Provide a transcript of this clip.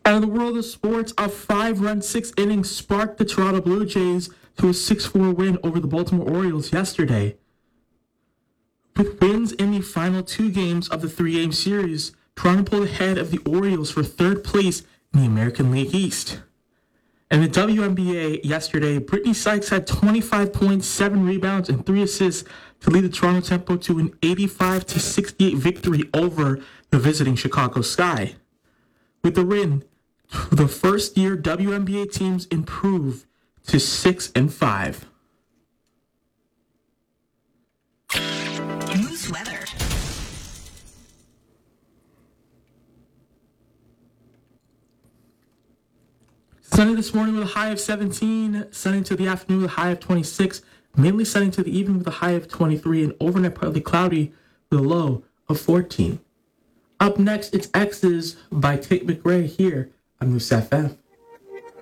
Out of the world of sports, a 5-run, 6-inning sparked the Toronto Blue Jays to a 6-4 win over the Baltimore Orioles yesterday. With wins in the final 2 games of the 3-game series, Toronto pulled ahead of the Orioles for 3rd place in the American League East. In the WNBA yesterday, Brittany Sykes had 25 points, 7 rebounds, and 3 assists to lead the Toronto Tempo to an 85-68 victory over the visiting Chicago Sky. With the win, the first-year WNBA teams improved to 6-5. News weather. Sunny this morning with a high of 17, sunny to the afternoon with a high of 26, mainly sunny to the evening with a high of 23, and overnight partly cloudy with a low of 14. Up next, it's X's by Tate McRae here on Moose FM.